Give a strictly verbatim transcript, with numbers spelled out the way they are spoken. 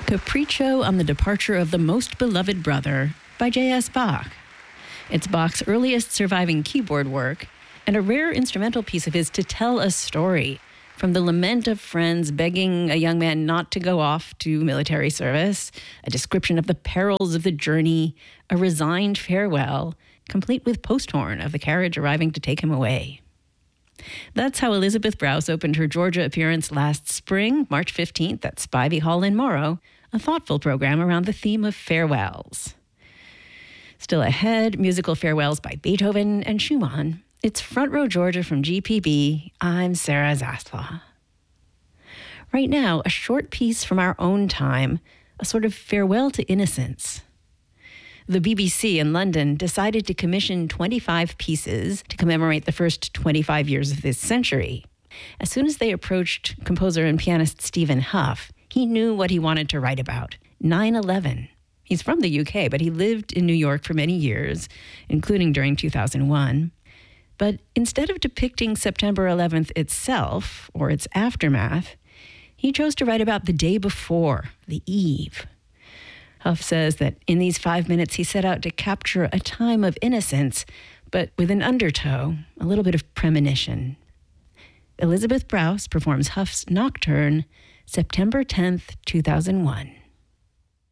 Capriccio on the Departure of the Most Beloved Brother by J S. Bach. It's Bach's earliest surviving keyboard work and a rare instrumental piece of his to tell a story, from the lament of friends begging a young man not to go off to military service, a description of the perils of the journey, a resigned farewell, complete with post-horn of the carriage arriving to take him away. That's how Elizabeth Browse opened her Georgia appearance last spring, March fifteenth, at Spivey Hall in Morrow, a thoughtful program around the theme of farewells. Still ahead, musical farewells by Beethoven and Schumann. It's Front Row Georgia from G P B. I'm Sarah Zaslaw. Right now, a short piece from our own time, a sort of farewell to innocence. The B B C in London decided to commission twenty-five pieces to commemorate the first twenty-five years of this century. As soon as they approached composer and pianist Stephen Hough, he knew what he wanted to write about, nine eleven. He's from the U K, but he lived in New York for many years, including during two thousand one. But instead of depicting September eleventh itself, or its aftermath, he chose to write about the day before, the eve. Hough says that in these five minutes he set out to capture a time of innocence, but with an undertow, a little bit of premonition. Elizabeth Browse performs Hough's Nocturne, September tenth, two thousand one.